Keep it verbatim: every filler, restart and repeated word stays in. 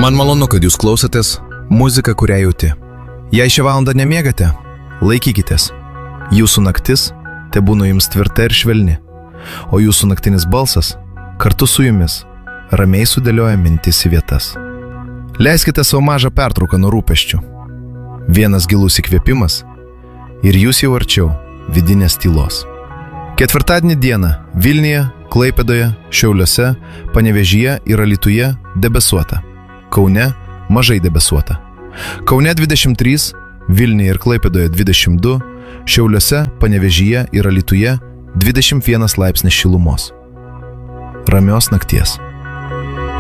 Man malonu, kad jūs klausotės muziką, kurią jauti. Jei šią valandą nemiegate, laikykitės. Jūsų naktis te būna jums tvirta ir švelni, o jūsų naktinis balsas kartu su jumis ramiai sudėlioja mintis į vietas. Leiskite savo mažą pertrauką nuo rūpesčių. Vienas gilus įkvėpimas ir jūs jau arčiau vidinės tylos. Ketvirtadienį dieną Vilniuje, Klaipėdoje, Šiauliuose, Panevėžyje ir Alytuje debesuota. Kaune mažai debesuota. Kaune dvidešimt trys, Vilniuje ir Klaipėdoje dvidešimt du, Šiauliuose, Panevėžyje ir Alytuje dvidešimt vienas laipsnis šilumos. Ramios nakties.